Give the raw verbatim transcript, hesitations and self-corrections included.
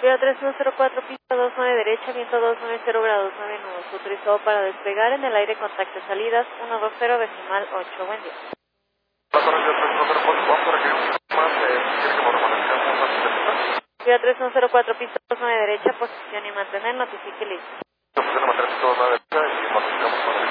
Vía tres uno cero cuatro, pista dos nueve derecha, viento dos nueve cero grados nueve nudos, autorizado para despegar en el aire contacto salidas uno dos cero decimal ocho. Buen día. Vía tres uno cero cuatro, pista dos nueve derecha, posición y mantener, notifique listo.